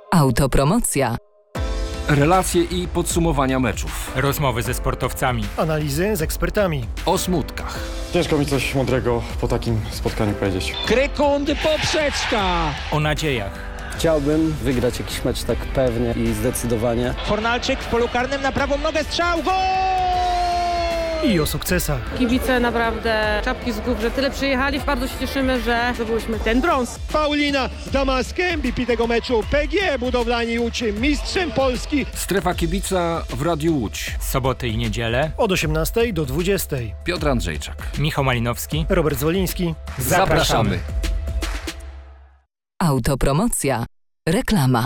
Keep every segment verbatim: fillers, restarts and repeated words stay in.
Autopromocja. Relacje i podsumowania meczów. Rozmowy ze sportowcami. Analizy z ekspertami. O smutkach. Ciężko mi coś mądrego po takim spotkaniu powiedzieć. Krykundy poprzeczka. O nadziejach. Chciałbym wygrać jakiś mecz tak pewnie i zdecydowanie. Fornalczyk w polu karnym na prawą nogę, strzał, gol! I o sukcesach. Kibice naprawdę czapki z głów, że tyle przyjechali. Bardzo się cieszymy, że zdobyliśmy ten brąz. Paulina Damask, M V P tego meczu. P G Budowlani Łódź, mistrzem Polski. Strefa kibica w Radiu Łódź. Soboty i niedzielę. Od osiemnastej do dwudziestej. Piotr Andrzejczak. Michał Malinowski. Robert Zwoliński. Zapraszamy. Autopromocja. Reklama.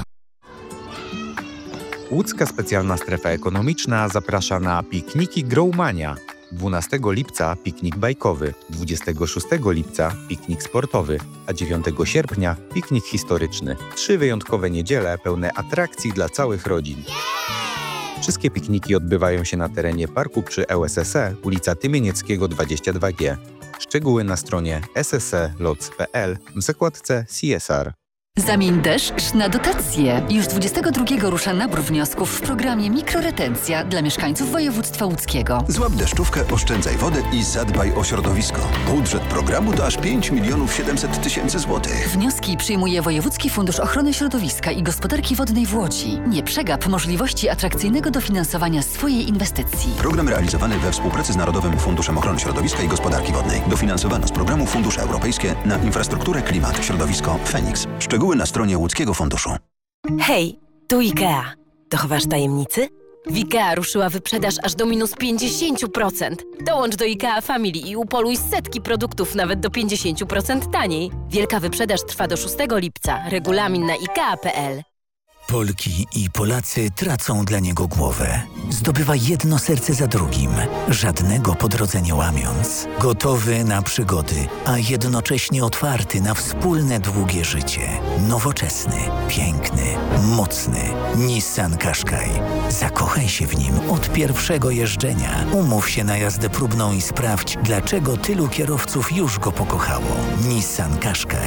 Łódzka Specjalna Strefa Ekonomiczna zaprasza na pikniki Growmania. dwunastego lipca piknik bajkowy, dwudziestego szóstego lipca piknik sportowy, a dziewiątego sierpnia piknik historyczny. Trzy wyjątkowe niedziele pełne atrakcji dla całych rodzin. Wszystkie pikniki odbywają się na terenie parku przy L S S E, ulica Tymienieckiego dwadzieścia dwa G. Szczegóły na stronie s s e lots kropka p l w zakładce C S R. Zamień deszcz na dotacje. Już dwudziestego drugiego rusza nabór wniosków w programie Mikroretencja dla mieszkańców województwa łódzkiego. Złap deszczówkę, oszczędzaj wodę i zadbaj o środowisko. Budżet programu to aż pięć milionów siedemset tysięcy złotych. Wnioski przyjmuje Wojewódzki Fundusz Ochrony Środowiska i Gospodarki Wodnej w Łodzi. Nie przegap możliwości atrakcyjnego dofinansowania swojej inwestycji. Program realizowany we współpracy z Narodowym Funduszem Ochrony Środowiska i Gospodarki Wodnej. Dofinansowano z programu Fundusze Europejskie na infrastrukturę, klimat, środowisko, Feniks. Szczegóły na stronie Łódzkiego Funduszu. Hej, tu IKEA. Dochowasz tajemnicy? W IKEA ruszyła wyprzedaż aż do minus pięćdziesiąt procent. Dołącz do IKEA Family i upoluj setki produktów nawet do pięćdziesiąt procent taniej. Wielka wyprzedaż trwa do szóstego lipca. Regulamin na ikea kropka p l. Polki i Polacy tracą dla niego głowę. Zdobywa jedno serce za drugim, żadnego po drodze nie łamiąc. Gotowy na przygody, a jednocześnie otwarty na wspólne długie życie. Nowoczesny, piękny, mocny. Nissan Qashqai. Zakochaj się w nim od pierwszego jeżdżenia. Umów się na jazdę próbną i sprawdź, dlaczego tylu kierowców już go pokochało. Nissan Qashqai.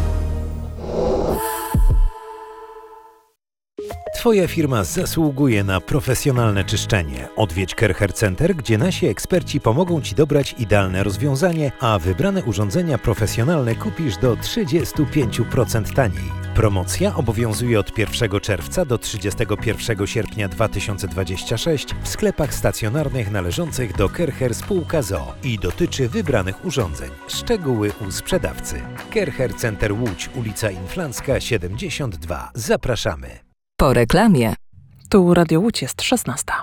Twoja firma zasługuje na profesjonalne czyszczenie. Odwiedź Kercher Center, gdzie nasi eksperci pomogą Ci dobrać idealne rozwiązanie, a wybrane urządzenia profesjonalne kupisz do trzydzieści pięć procent taniej. Promocja obowiązuje od pierwszego czerwca do trzydziestego pierwszego sierpnia dwa tysiące dwudziestego szóstego w sklepach stacjonarnych należących do Kercher Spółka z o o i dotyczy wybranych urządzeń. Szczegóły u sprzedawcy. Kercher Center Łódź, ulica Inflancka siedemdziesiąt dwa. Zapraszamy. Po reklamie. Tu Radio Łódź, jest szesnasta.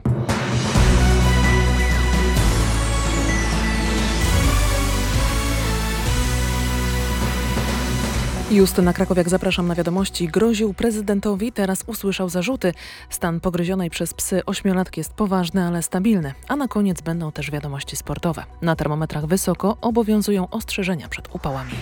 Justyna Krakowiak, zapraszam na wiadomości. Groził prezydentowi, teraz usłyszał zarzuty. Stan pogryzionej przez psy ośmiolatki jest poważny, ale stabilny. A na koniec będą też wiadomości sportowe. Na termometrach wysoko, obowiązują ostrzeżenia przed upałami.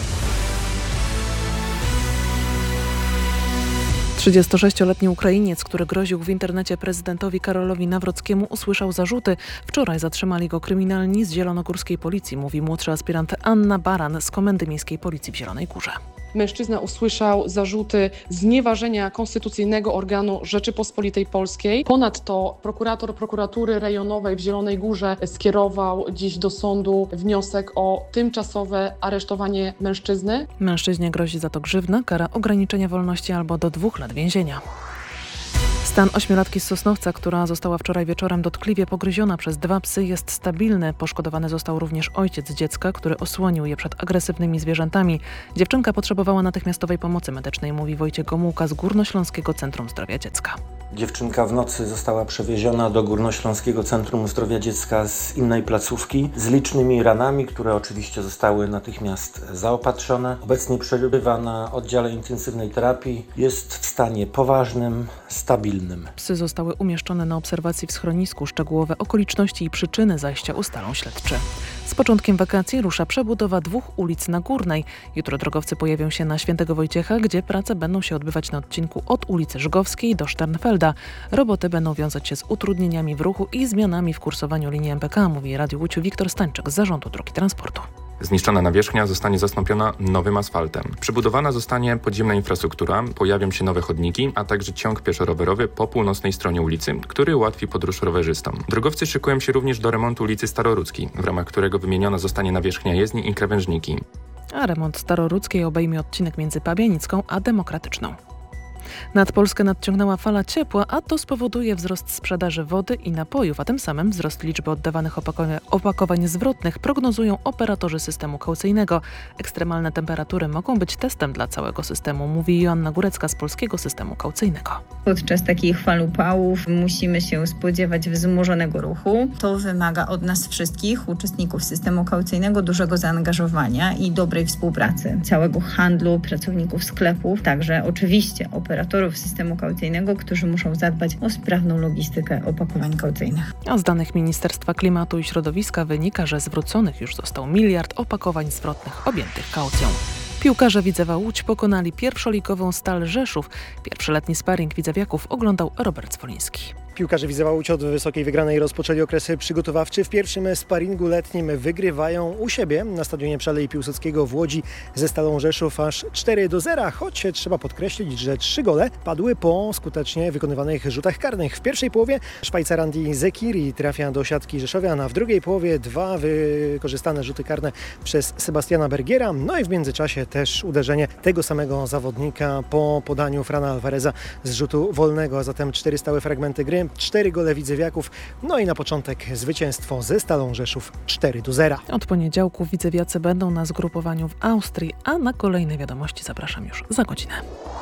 trzydziestosześcioletni Ukrainiec, który groził w internecie prezydentowi Karolowi Nawrockiemu, usłyszał zarzuty. Wczoraj zatrzymali go kryminalni z zielonogórskiej policji, mówi młodszy aspirant Anna Baran z Komendy Miejskiej Policji w Zielonej Górze. Mężczyzna usłyszał zarzuty znieważenia konstytucyjnego organu Rzeczypospolitej Polskiej. Ponadto prokurator prokuratury rejonowej w Zielonej Górze skierował dziś do sądu wniosek o tymczasowe aresztowanie mężczyzny. Mężczyźnie grozi za to grzywna, kara ograniczenia wolności albo do dwóch lat więzienia. Stan ośmiolatki z Sosnowca, która została wczoraj wieczorem dotkliwie pogryziona przez dwa psy, jest stabilny. Poszkodowany został również ojciec dziecka, który osłonił je przed agresywnymi zwierzętami. Dziewczynka potrzebowała natychmiastowej pomocy medycznej, mówi Wojciech Gomułka z Górnośląskiego Centrum Zdrowia Dziecka. Dziewczynka w nocy została przewieziona do Górnośląskiego Centrum Zdrowia Dziecka z innej placówki z licznymi ranami, które oczywiście zostały natychmiast zaopatrzone. Obecnie przebywa na oddziale intensywnej terapii. Jest w stanie poważnym, stabilnym. Psy zostały umieszczone na obserwacji w schronisku. Szczegółowe okoliczności i przyczyny zajścia ustalą śledczy. Z początkiem wakacji rusza przebudowa dwóch ulic na Górnej. Jutro drogowcy pojawią się na Świętego Wojciecha, gdzie prace będą się odbywać na odcinku od ulicy Żgowskiej do Sternfelda. Roboty będą wiązać się z utrudnieniami w ruchu i zmianami w kursowaniu linii M P K, mówi Radiu Łódź Wiktor Stańczyk z Zarządu Dróg i Transportu. Zniszczona nawierzchnia zostanie zastąpiona nowym asfaltem. Przebudowana zostanie podziemna infrastruktura, pojawią się nowe chodniki, a także ciąg pieszo-rowerowy po północnej stronie ulicy, który ułatwi podróż rowerzystom. Drogowcy szykują się również do remontu ulicy Starorudzkiej, w ramach którego wymieniona zostanie nawierzchnia jezdni i krawężniki. A remont Starorudzkiej obejmie odcinek między Pabianicką a Demokratyczną. Nad Polskę nadciągnęła fala ciepła, a to spowoduje wzrost sprzedaży wody i napojów, a tym samym wzrost liczby oddawanych opakowań, opakowań zwrotnych, prognozują operatorzy systemu kaucyjnego. Ekstremalne temperatury mogą być testem dla całego systemu, mówi Joanna Górecka z Polskiego Systemu Kaucyjnego. Podczas takich fal upałów musimy się spodziewać wzmożonego ruchu. To wymaga od nas wszystkich, uczestników systemu kaucyjnego, dużego zaangażowania i dobrej współpracy całego handlu, pracowników sklepów, także oczywiście operatorów systemu kaucyjnego, którzy muszą zadbać o sprawną logistykę opakowań kaucyjnych. A z danych Ministerstwa Klimatu i Środowiska wynika, że zwróconych już został miliard opakowań zwrotnych objętych kaucją. Piłkarze Widzewa Łódź pokonali pierwszoligową Stal Rzeszów. Pierwszy letni sparring widzewiaków oglądał Robert Zwoliński. Piłkarze Widzewa Łódź od wysokiej wygranej rozpoczęli okres przygotowawczy. W pierwszym sparingu letnim wygrywają u siebie na stadionie przy Alei Piłsudskiego w Łodzi ze Stalą Rzeszów aż cztery do zera, choć trzeba podkreślić, że trzy gole padły po skutecznie wykonywanych rzutach karnych. W pierwszej połowie Szwajcar Andy Zekiri trafia do siatki Rzeszowian, a w drugiej połowie dwa wykorzystane rzuty karne przez Sebastiana Bergiera. No i w międzyczasie też uderzenie tego samego zawodnika po podaniu Frana Alvareza z rzutu wolnego, a zatem cztery stałe fragmenty gry. Cztery gole widzewiaków, no i na początek zwycięstwo ze Stalą Rzeszów cztery do zera. Od poniedziałku widzewiacy będą na zgrupowaniu w Austrii, a na kolejne wiadomości zapraszam już za godzinę.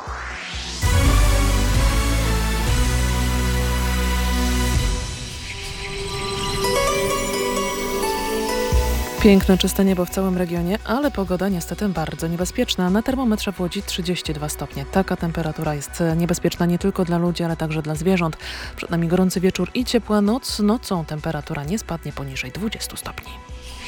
Piękne, czyste niebo w całym regionie, ale pogoda niestety bardzo niebezpieczna. Na termometrze w Łodzi trzydzieści dwa stopnie. Taka temperatura jest niebezpieczna nie tylko dla ludzi, ale także dla zwierząt. Przed nami gorący wieczór i ciepła noc. Nocą temperatura nie spadnie poniżej dwudziestu stopni.